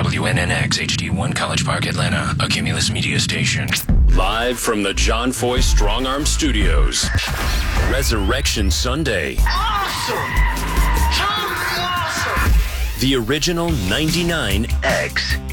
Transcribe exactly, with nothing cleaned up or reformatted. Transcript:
W N N X H D one College Park, Atlanta, a Cumulus media station. Live from the John Foy Strong Arm Studios. Resurrection Sunday. Awesome! Totally awesome! The original ninety-nine X.